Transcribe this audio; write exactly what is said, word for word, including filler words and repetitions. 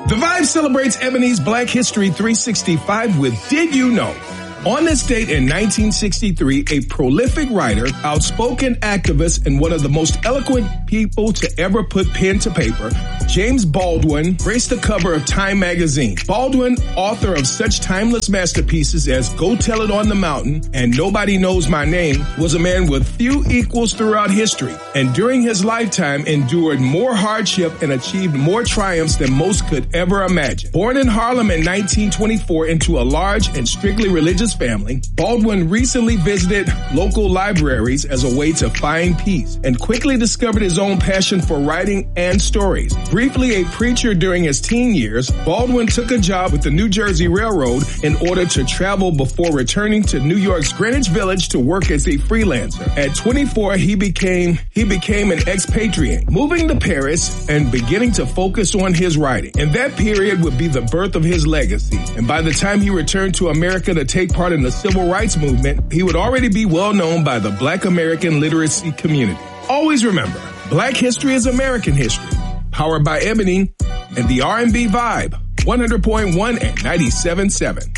The Vibe celebrates Ebony's Black History three sixty-five with Did You Know? On this date in nineteen sixty-three, a prolific writer, outspoken activist, and one of the most eloquent people to ever put pen to paper, James Baldwin, graced the cover of Time magazine. Baldwin, author of such timeless masterpieces as Go Tell It on the Mountain and Nobody Knows My Name, was a man with few equals throughout history, and during his lifetime endured more hardship and achieved more triumphs than most could ever imagine. Born in Harlem in nineteen twenty-four into a large and strictly religious family, Baldwin recently visited local libraries as a way to find peace and quickly discovered his own passion for writing and stories. Briefly a preacher during his teen years, Baldwin took a job with the New Jersey Railroad in order to travel before returning to New York's Greenwich Village to work as a freelancer. At twenty-four, he became he became an expatriate, moving to Paris and beginning to focus on his writing. And that period would be the birth of his legacy. And by the time he returned to America to take part in the civil rights movement, he would already be well known by the Black American literacy community. Always remember, Black history is American history. Powered by Ebony and the R and B Vibe, one hundred point one and ninety-seven point seven.